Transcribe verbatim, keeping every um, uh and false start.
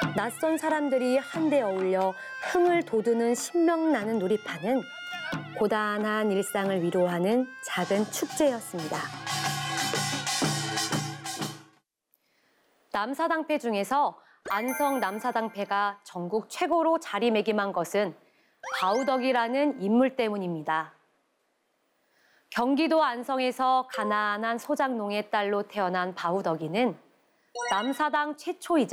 낯선 사람들이 한데 어울려 흥을 돋우는 신명나는 놀이판은 고단한 일상을 위로하는 작은 축제였습니다. 남사당패 중에서 안성 남사당패가 전국 최고로 자리매김한 것은 바우덕이라는 인물 때문입니다. 경기도 안성에서 가난한 소작농의 딸로 태어난 바우덕이는 남사당 최초이자